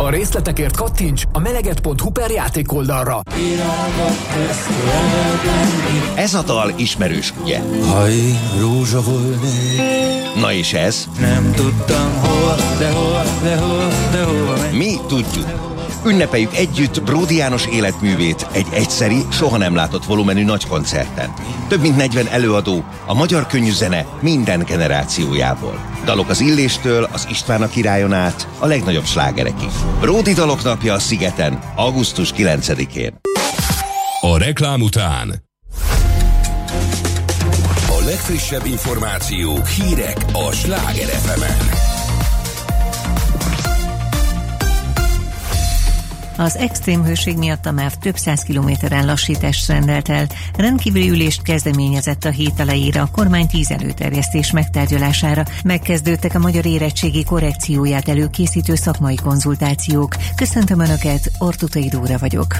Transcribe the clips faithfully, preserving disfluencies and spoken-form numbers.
A részletekért kattints a meleget pont hu per játékoldalra. Ez a dal ismerős, ugye? Ha én rózsa volnék. Na és ez? Nem tudtam hol, de hol, de hol, de hol megy. Mi tudjuk. Ünnepeljük együtt Bródi János életművét egy egyszeri, soha nem látott volumenű nagy koncerten. Több mint negyven előadó, a magyar könnyűzene minden generációjából. Dalok az Illéstől, az István a királyon át, a legnagyobb slágerekig. Bródi dalok napja a Szigeten, augusztus kilencedikén. A reklám után a legfrissebb információk, hírek a Sláger ef emen. Az extrém hőség miatt a MÁV több száz kilométeren lassítást rendelt el. Rendkívüli ülést kezdeményezett a hét elejére a kormány tíz előterjesztés megtárgyalására. Megkezdődtek a magyar érettségi korrekcióját előkészítő szakmai konzultációk. Köszöntöm Önöket, Ortutai Dóra vagyok.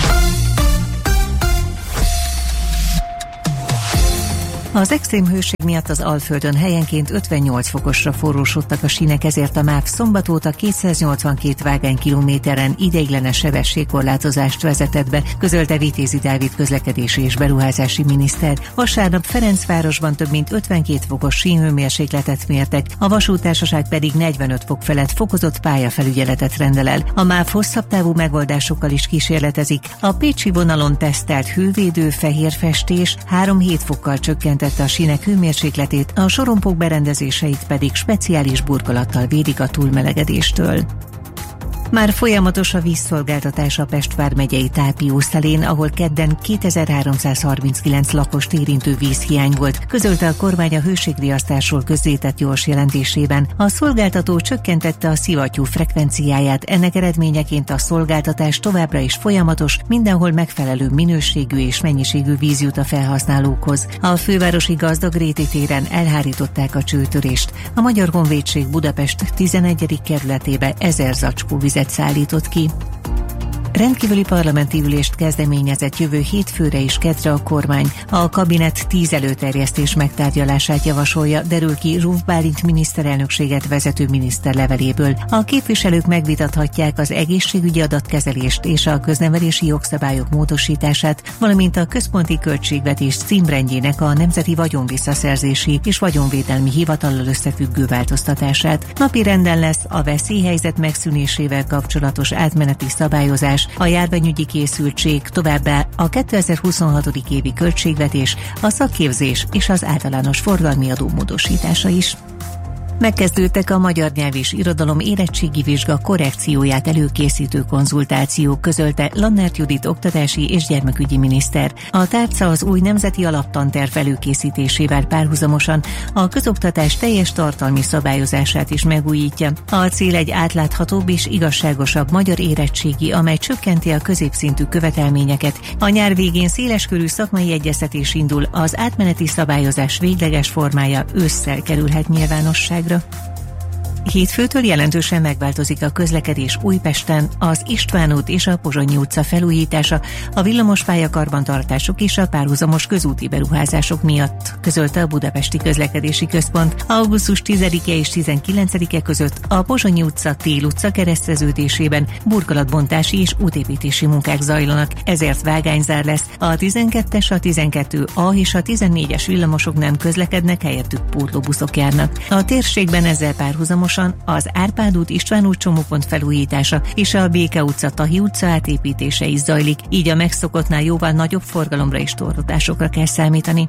Az extrém hőség miatt az Alföldön helyenként ötvennyolc fokosra forrósodtak a sínek, ezért a MÁV szombat óta kétszáznyolcvankét vágánykilométeren ideiglenes sebességkorlátozást vezetett be, közölte Vitézi Dávid közlekedési és beruházási miniszter. Vasárnap Ferencvárosban több mint ötvenkét fokos sínhőmérsékletet mértek, a vasúttársaság pedig negyvenöt fok felett fokozott pályafelügyeletet rendel el. A MÁV hosszabb távú megoldásokkal is kísérletezik. A pécsi vonalon tesztelt hővédő fehér festés három-hét fokkal csökkentett a sínek hőmérsékletét, a sorompók berendezéseit pedig speciális burkolattal védik a túlmelegedéstől. Már folyamatos a vízszolgáltatás a Pest vármegyei Tápiószelén, ahol kedden kétezer-háromszázharminckilenc lakost érintő vízhiány volt, közölte a kormány a hőségriasztásról közzétett gyors jelentésében. A szolgáltató csökkentette a szivattyú frekvenciáját, ennek eredményeként a szolgáltatás továbbra is folyamatos, mindenhol megfelelő minőségű és mennyiségű víz jut a felhasználókhoz. A fővárosi Gazdagréti téren elhárították a csőtörést. A Magyar Honvédség Budapest tizenegyedik kerületébe ezer zacskó vizet szállított ki. Rendkívüli parlamenti ülést kezdeményezett jövő hétfőre és kedre a kormány. A kabinet tíz előterjesztés megtárgyalását javasolja, derül ki Ruf Bálint miniszterelnökséget vezető miniszter leveléből. A képviselők megvitathatják az egészségügyi adatkezelést és a köznevelési jogszabályok módosítását, valamint a központi költségvetés címrendjének a Nemzeti Vagyonvisszaszerzési és Vagyonvédelmi Hivatallal összefüggő változtatását. Napirenden lesz a veszélyhelyzet megszűnésével kapcsolatos átmeneti szabályozás, a járványügyi készültség, továbbá a kétezer-huszonhat. évi költségvetés, a szakképzés és az általános forgalmi adó módosítása is. Megkezdődtek a magyar nyelv és irodalom érettségi vizsga korrekcióját előkészítő konzultációk, közölte Lannert Judit oktatási és gyermekügyi miniszter. A tárca az új nemzeti alaptanterv előkészítésével párhuzamosan a közoktatás teljes tartalmi szabályozását is megújítja. A cél egy átláthatóbb és igazságosabb magyar érettségi, amely csökkenti a középszintű követelményeket. A nyár végén széleskörű szakmai egyeztetés indul, az átmeneti szabályozás végleges formája ősszel kerülhet nyilvánosságra. Hétfőtől jelentősen megváltozik a közlekedés Újpesten, az István út és a Pozsonyi utca felújítása, a villamospálya karbantartások és a párhuzamos közúti beruházások miatt, közölte a Budapesti Közlekedési Központ. Augusztus tizedike és tizenkilencedike között a Pozsonyi utca Tél utca kereszteződésében burkolatbontási és útépítési munkák zajlanak, ezért vágányzár lesz. A tizenkettes, a tizenkettő A és a tizennégyes villamosok nem közlekednek, helyettük pótlóbuszok járnak. A térségben ezzel párhuzamosan az Árpád út István út csomópont felújítása és a Béke utca Tahi utca átépítése is zajlik, így a megszokottnál jóval nagyobb forgalomra és torlódásokra kell számítani.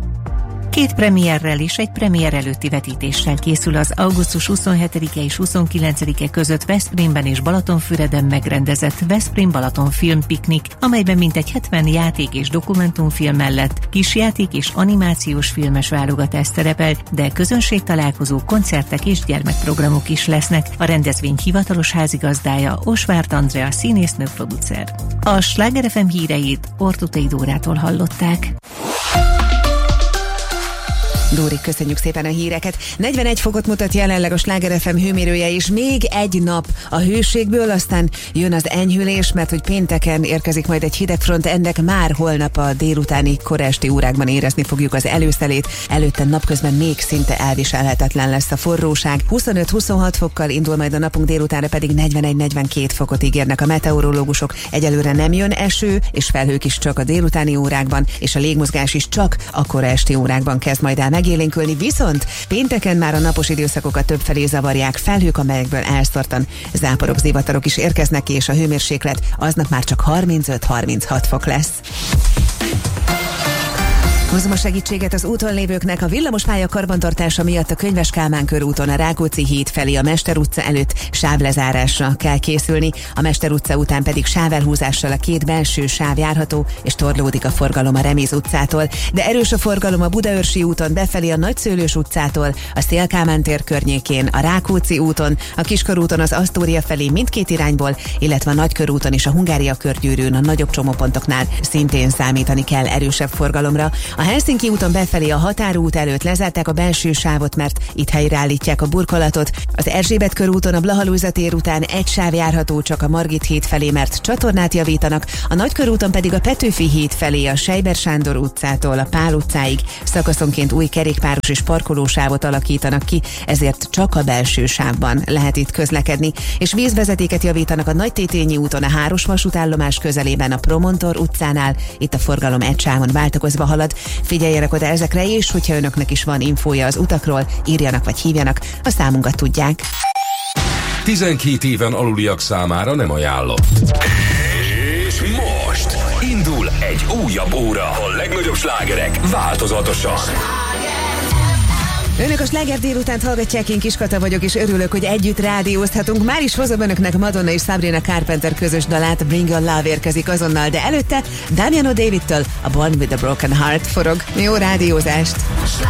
Két premierrel és egy premier előtti vetítéssel készül az augusztus huszonhetedike és huszonkilencedike között Veszprémben és Balatonfüreden megrendezett Veszprém Balaton filmpiknik, amelyben mintegy hetven játék és dokumentumfilm mellett kisjáték és animációs filmes válogatás szerepel, de közönségtalálkozó, koncertek és gyermekprogramok is lesznek. A rendezvény hivatalos házigazdája Osvárt Andrea színésznő producer. A Sláger ef em híreit Ortutai Dórától hallották. Dóri, köszönjük szépen a híreket. negyvenegy fokot mutat jelenleg a Sláger ef em hőmérője, és még egy nap a hőségből, aztán jön az enyhülés, mert hogy pénteken érkezik majd egy hidegfront, ennek már holnap a délutáni koraesti órákban érezni fogjuk az előszelét. Előtte napközben még szinte elviselhetetlen lesz a forróság. huszonöt-huszonhat fokkal indul majd a napunk, délutánra pedig negyvenegy-negyvenkét fokot ígérnek a meteorológusok. Egyelőre nem jön eső, és felhők is csak a délutáni órákban, és a légmozgás is csak a koraesti órákban kezd majd el megélénkülni, viszont pénteken már a napos időszakokat többfelé zavarják felhők, amelyekből elszórtan záporok, zivatarok is érkeznek ki, és a hőmérséklet aznap már csak harmincöt-harminchat fok lesz. Hozom a segítséget az úton lévőknek. A villamospálya karbantartása miatt a Könyves Kálmán körúton a Rákóczi híd felé a Mester utca előtt sávlezárásra kell készülni, a Mester utca után pedig sávelhúzással a két belső sáv járható, és torlódik a forgalom a Reméz utcától. De erős a forgalom a Budaörsi úton befelé a Nagyszőlős utcától, a Széll-Kálmán tér környékén, a Rákóczi úton, a Kiskörúton az Asztória felé mindkét irányból, illetve a Nagykörúton és a Hungária körgyűrűn a nagyobb csomópontoknál szintén számítani kell erősebb forgalomra. A Helsinki úton befelé a Határút előtt lezárták a belső sávot, mert itt helyreállítják a burkolatot. Az Erzsébet körúton a Blaha Lujza tér után egy sáv járható csak a Margit híd felé, mert csatornát javítanak, a Nagykörúton pedig a Petőfi híd felé a Sejber Sándor utcától a Pál utcáig szakaszonként új kerékpáros és parkolósávot alakítanak ki, ezért csak a belső sávban lehet itt közlekedni, és vízvezetéket javítanak a Nagytétényi úton a Háros vasútállomás közelében a Promontor utcánál, itt a forgalom egy sávon váltakozva halad. Figyeljenek oda ezekre, és hogyha önöknek is van infója az utakról, írjanak vagy hívjanak, a számunkat tudják. tizenkét éven aluliak számára nem ajánlott. És most indul egy újabb óra. A legnagyobb slágerek változatosan. Önök a Sláger délutánt hallgatják, én Kiskata vagyok, és örülök, hogy együtt rádiózhatunk. Már is hozom önöknek Madonna és Sabrina Carpenter közös dalát, Bring Your Love érkezik azonnal, de előtte Damiano Davidtől a Born with a Broken Heart forog. Jó rádiózást!